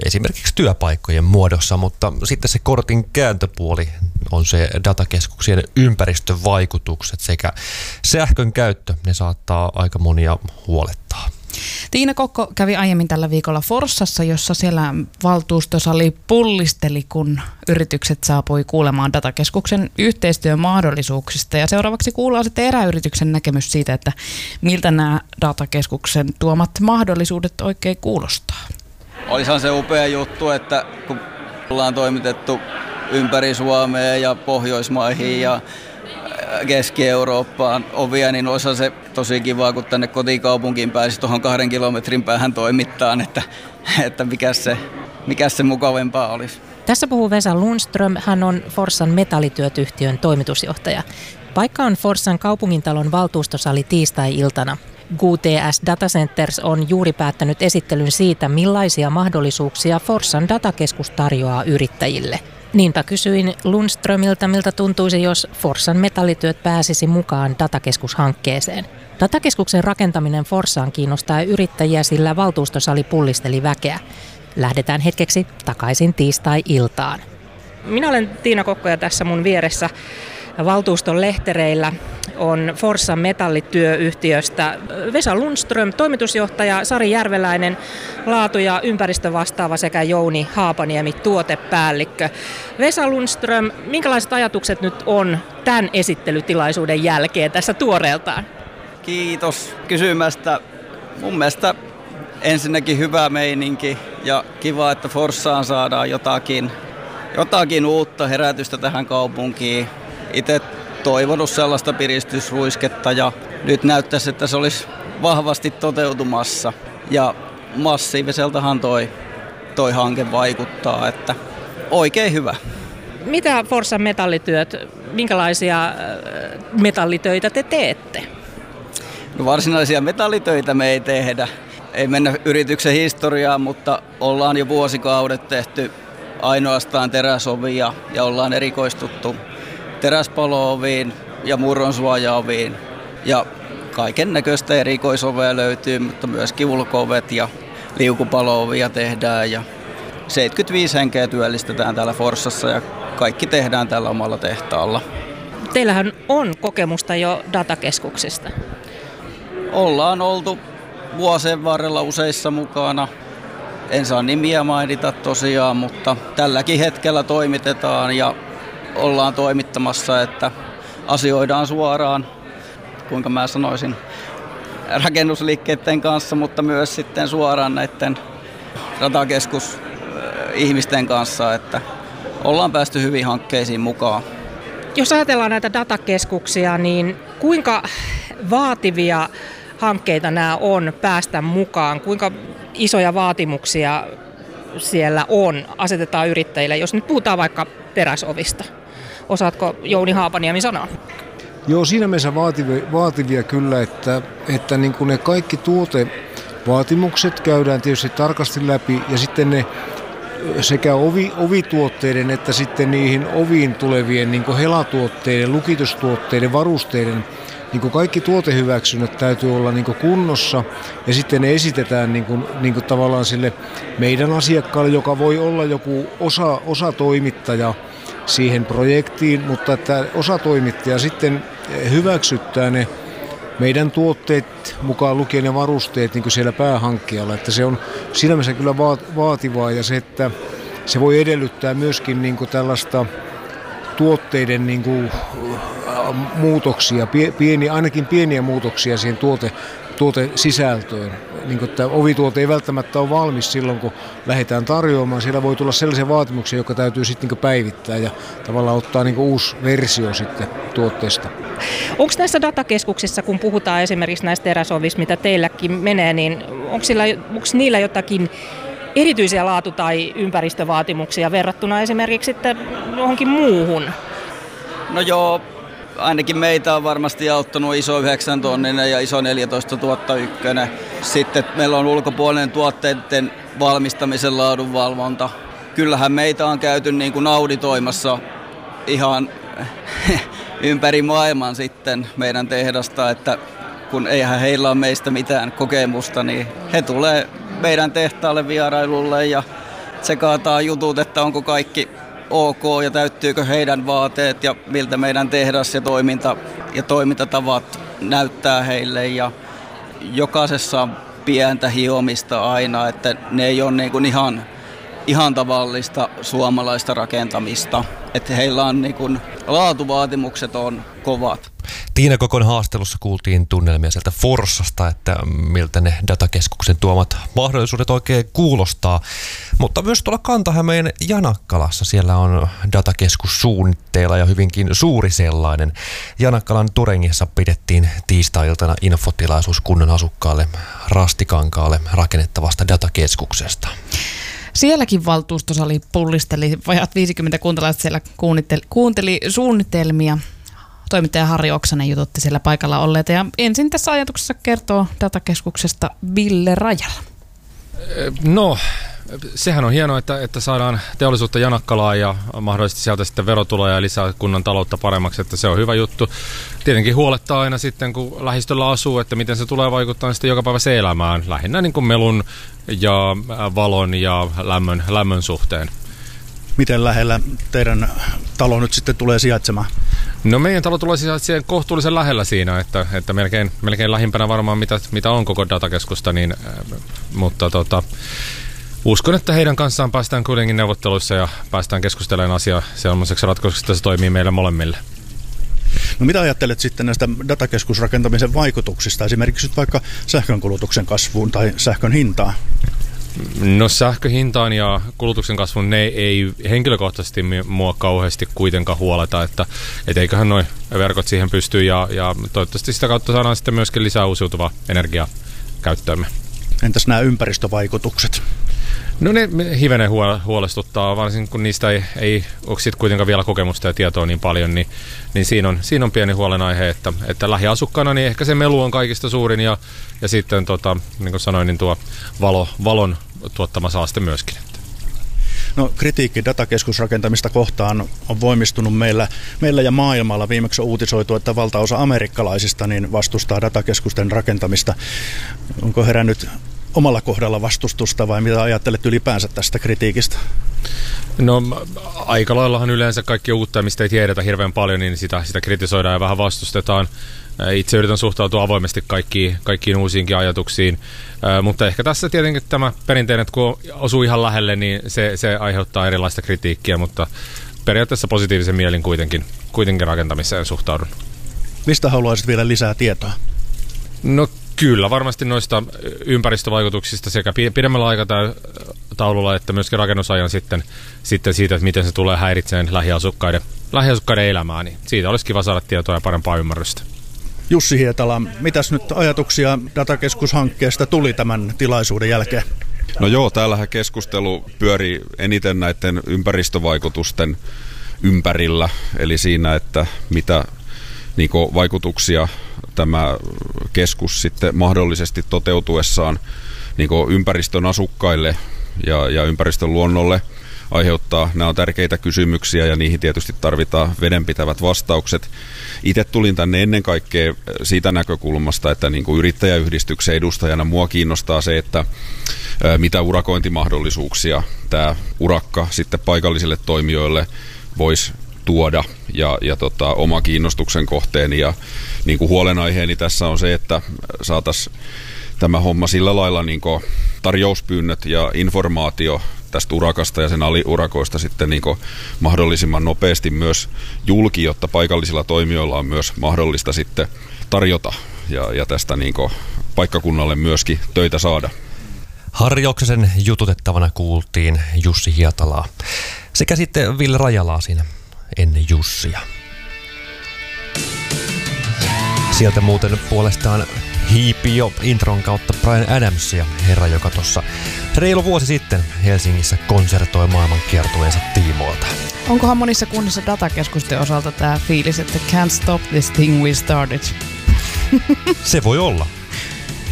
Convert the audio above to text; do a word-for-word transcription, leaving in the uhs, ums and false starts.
esimerkiksi työpaikkojen muodossa, mutta sitten se kortin kääntöpuoli on se datakeskuksien ympäristövaikutukset sekä sähkön käyttö. Ne saattaa aika monia huolettaa. Tiina Kokko kävi aiemmin tällä viikolla Forssassa, jossa siellä valtuustosali pullisteli, kun yritykset saapui kuulemaan datakeskuksen yhteistyömahdollisuuksista. Ja seuraavaksi kuullaan sitten eräyrityksen näkemys siitä, että miltä nämä datakeskuksen tuomat mahdollisuudet oikein kuulostaa. Olisihan se upea juttu, että kun ollaan toimitettu ympäri Suomea ja Pohjoismaihin ja Keski-Eurooppaan ovia, niin olisi se tosi kiva, kun tänne kotikaupunkiin pääsisi tuohon kahden kilometrin päähän toimittaan, että, että mikä se, mikä se mukavempaa olisi. Tässä puhuu Vesa Lundström, hän on Forssan metallityöt-yhtiön toimitusjohtaja. Paikka on Forssan kaupungintalon valtuustosali tiistai-iltana. G T S Data Centers on juuri päättänyt esittelyn siitä, millaisia mahdollisuuksia Forssan datakeskus tarjoaa yrittäjille. Niinpä kysyin Lundströmiltä, miltä tuntuisi, jos Forssan metallityöt pääsisi mukaan datakeskushankkeeseen. Datakeskuksen rakentaminen Forssaan kiinnostaa yrittäjiä, sillä valtuustosali pullisteli väkeä. Lähdetään hetkeksi takaisin tiistai-iltaan. Minä olen Tiina Kokko ja tässä mun vieressä valtuuston lehtereillä on Forssan metallityöyhtiöstä Vesa Lundström, toimitusjohtaja, Sari Järveläinen, laatu- ja ympäristövastaava sekä Jouni Haapaniemi, tuotepäällikkö. Vesa Lundström, minkälaiset ajatukset nyt on tämän esittelytilaisuuden jälkeen tässä tuoreeltaan? Kiitos kysymästä. Mun mielestä ensinnäkin hyvä meininki ja kiva, että Forssaan saadaan jotakin, jotakin uutta herätystä tähän kaupunkiin. Itse toivonut sellaista piristysruisketta ja nyt näyttäisi, että se olisi vahvasti toteutumassa. Ja massiiviseltahan toi, toi hanke vaikuttaa, että oikein hyvä. Mitä Forssan metallityöt, minkälaisia metallitöitä te teette? No varsinaisia metallitöitä me ei tehdä. Ei mennä yrityksen historiaan, mutta ollaan jo vuosikaudet tehty ainoastaan teräsovia ja ollaan erikoistuttu teräspalo-oviin ja murronsuoja-oviin. Ja kaiken näköistä erikoisovea löytyy, mutta myöskin ulko-ovet ja liukupalo-ovia tehdään. Ja seitsemänkymmentäviisi henkeä työllistetään täällä Forssassa ja kaikki tehdään tällä omalla tehtaalla. Teillähän on kokemusta jo datakeskuksista. Ollaan oltu vuosien varrella useissa mukana. En saa nimiä mainita tosiaan, mutta tälläkin hetkellä toimitetaan ja ollaan toimittamassa, että asioidaan suoraan, kuinka mä sanoisin, rakennusliikkeiden kanssa, mutta myös sitten suoraan näiden datakeskus-ihmisten kanssa, että ollaan päästy hyvin hankkeisiin mukaan. Jos ajatellaan näitä datakeskuksia, niin kuinka vaativia hankkeita nämä on päästä mukaan? Kuinka isoja vaatimuksia siellä on, asetetaan yrittäjille, jos nyt puhutaan vaikka teräsovista? Osaatko Jouni Haapaniemi sanoa? Joo, siinä mielessä vaativia, vaativia kyllä, että, että niin kuin ne kaikki tuotevaatimukset käydään tietysti tarkasti läpi ja sitten ne sekä ovi, ovituotteiden että sitten niihin oviin tulevien niin kuin helatuotteiden, lukitustuotteiden, varusteiden, niin kuin kaikki tuotehyväksynnät täytyy olla niin kuin kunnossa ja sitten ne esitetään niin kuin, niin kuin tavallaan sille meidän asiakkaalle, joka voi olla joku osa, osatoimittaja siihen projektiin, mutta että osatoimittaja sitten hyväksyttää ne meidän tuotteet mukaan lukien ne varusteet niin kuin siellä päähankkijalla, että se on siinä mielessä kyllä vaativaa ja se, että se voi edellyttää myöskin niin kuin tällaista tuotteiden niin kuin muutoksia, pieni, ainakin pieniä muutoksia siihen tuote, tuotesisältöön. Niin kuin, että ovituote ei välttämättä ole valmis silloin, kun lähdetään tarjoamaan. Siellä voi tulla sellaisia vaatimuksia, jotka täytyy sitten niin kuin päivittää ja tavallaan ottaa niin kuin uusi versio sitten tuotteesta. Onko näissä datakeskuksissa, kun puhutaan esimerkiksi näistä teräsovista, mitä teilläkin menee, niin onko, sillä, onko niillä jotakin erityisiä laatu- tai ympäristövaatimuksia verrattuna esimerkiksi sitten johonkin muuhun? No joo, ainakin meitä on varmasti auttanut iso yhdeksän tonninen ja iso neljätoista tuhatta ykkönen. Sitten meillä on ulkopuolinen tuotteiden valmistamisen laadunvalvonta. Kyllähän meitä on käyty niin kuin auditoimassa ihan ympäri maailman sitten meidän tehdasta, että kun eihän heillä ole meistä mitään kokemusta, niin he tulee meidän tehtaalle vierailulle ja tsekataan jutut, että onko kaikki ok ja täyttyykö heidän vaateet ja miltä meidän tehdas ja toiminta ja toimintatavat näyttää heille. Ja jokaisessa on pientä hiomista aina, että ne ei ole niin kuin ihan, ihan tavallista suomalaista rakentamista. Että heillä on niin kuin, laatuvaatimukset on kovat. Tiina Kokon haastelussa kuultiin tunnelmia sieltä Forssasta, että miltä ne datakeskuksen tuomat mahdollisuudet oikein kuulostaa. Mutta myös tuolla Kanta-Hämeen Janakkalassa siellä on datakeskus suunnitteilla ja hyvinkin suuri sellainen. Janakkalan Turengissa pidettiin tiistai-iltana infotilaisuus kunnan asukkaalle Rastikankaalle rakennettavasta datakeskuksesta. Sielläkin valtuustosali pullisteli, vajat viisikymmentä kuntalaista siellä kuunteli, kuunteli suunnitelmia. Toimittaja Harri Oksanen jututti siellä paikalla olleita ja ensin tässä ajatuksessa kertoo datakeskuksesta Ville Rajala. No, sehän on hienoa, että, että saadaan teollisuutta Janakkalaan ja mahdollisesti sieltä sitten verotuloja ja lisää kunnan taloutta paremmaksi, että se on hyvä juttu. Tietenkin huolettaa aina sitten, kun lähistöllä asuu, että miten se tulee vaikuttaa sitten jokapäiväiseen elämään, lähinnä niin kuin melun ja valon ja lämmön, lämmön suhteen. Miten lähellä teidän talo nyt sitten tulee sijaitsemaan? No meidän talo tulee sijaitsemaan kohtuullisen lähellä siinä, että, että melkein, melkein lähimpänä varmaan mitä, mitä on koko datakeskusta, niin, äh, mutta tota, uskon, että heidän kanssaan päästään kuitenkin neuvotteluissa ja päästään keskustelemaan asiaa sellaiseksi ratkaisuksi, että se toimii meille molemmille. No mitä ajattelet sitten näistä datakeskusrakentamisen vaikutuksista, esimerkiksi nyt vaikka sähkönkulutuksen kasvuun tai sähkön hintaan? No sähköhintaan ja kulutuksen kasvun ne ei henkilökohtaisesti mua kauheasti kuitenkaan huoleta, että et eiköhän noi verkot siihen pystyy ja, ja toivottavasti sitä kautta saadaan sitten myöskin lisää uusiutuvaa energiaa käyttöömme. Entäs nämä ympäristövaikutukset? No ne hivenen huolestuttaa, varsinkin kun niistä ei, ei ole sitten kuitenkaan vielä kokemusta ja tietoa niin paljon, niin, niin siinä, on, siinä on pieni huolenaihe, että, että lähiasukkaana niin ehkä se melu on kaikista suurin ja, ja sitten tota, niin kuin sanoin, niin tuo valo, valon tuottama saaste myöskin. No kritiikki datakeskusrakentamista kohtaan on voimistunut meillä, meillä ja maailmalla. Viimeksi on uutisoitu, että valtaosa amerikkalaisista niin vastustaa datakeskusten rakentamista. Onko herännyt omalla kohdalla vastustusta vai mitä ajattelet ylipäänsä tästä kritiikistä? No aika laillahan yleensä kaikki uutta, mistä ei tiedetä hirveän paljon, niin sitä, sitä kritisoidaan ja vähän vastustetaan. Itse yritän suhtautua avoimesti kaikkiin, kaikkiin uusiinkin ajatuksiin, mutta ehkä tässä tietenkin tämä perinteinen, että kun osuu ihan lähelle, niin se, se aiheuttaa erilaista kritiikkiä, mutta periaatteessa positiivisen mielin kuitenkin, kuitenkin rakentamiseen suhtaudun. Mistä haluaisit vielä lisää tietoa? No kyllä, varmasti noista ympäristövaikutuksista sekä pidemmällä aikataululla että myöskin rakennusajan sitten, sitten siitä, että miten se tulee häiritsemään lähiasukkaiden, lähiasukkaiden elämää, niin siitä olisi kiva saada tietoa ja parempaa ymmärrystä. Jussi Hietala, mitäs nyt ajatuksia datakeskushankkeesta tuli tämän tilaisuuden jälkeen? No joo, täällähän keskustelu pyörii eniten näiden ympäristövaikutusten ympärillä, eli siinä, että mitä niin kuin vaikutuksia tämä keskus sitten mahdollisesti toteutuessaan niin kuin ympäristön asukkaille ja, ja ympäristön luonnolle aiheuttaa. Nämä on tärkeitä kysymyksiä ja niihin tietysti tarvitaan vedenpitävät vastaukset. Itse tulin tänne ennen kaikkea siitä näkökulmasta, että niin kuin yrittäjäyhdistyksen edustajana mua kiinnostaa se, että mitä urakointimahdollisuuksia tämä urakka sitten paikallisille toimijoille voisi tuoda ja, ja tota, oma kiinnostuksen kohteeni ja niin kuin huolenaiheeni tässä on se, että saataisiin tämä homma sillä lailla niin kuin tarjouspyynnöt ja informaatio tästä urakasta ja sen aliurakoista sitten niin kuin mahdollisimman nopeasti myös julki, jotta paikallisilla toimijoilla on myös mahdollista sitten tarjota ja, ja tästä niin kuin paikkakunnalle myöskin töitä saada. Harri Oksasen jututettavana kuultiin Jussi Hietalaa sekä sitten Ville Rajalaa siinä ennen Jussia. Sieltä muuten puolestaan hiipi jo intron kautta Bryan Adamsia, herra, joka tuossa reilu vuosi sitten Helsingissä konsertoi maailmankiertueensa tiimoilta. Onkohan monissa kunnissa datakeskusten osalta tämä fiilis, että can't stop this thing we started? Se voi olla.